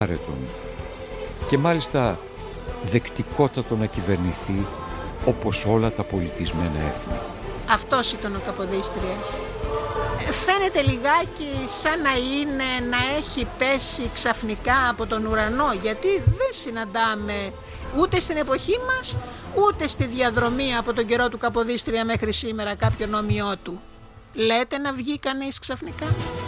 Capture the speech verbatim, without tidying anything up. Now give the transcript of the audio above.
και μάλιστα δεκτικότατο να κυβερνηθεί όπως όλα τα πολιτισμένα έθνη. Αυτός ήταν ο Καποδίστριας. Φαίνεται λιγάκι σαν να είναι να έχει πέσει ξαφνικά από τον ουρανό, γιατί δεν συναντάμε ούτε στην εποχή μας, ούτε στη διαδρομή από τον καιρό του Καποδίστρια μέχρι σήμερα κάποιον όμοιό του. Λέτε να βγει κανείς ξαφνικά?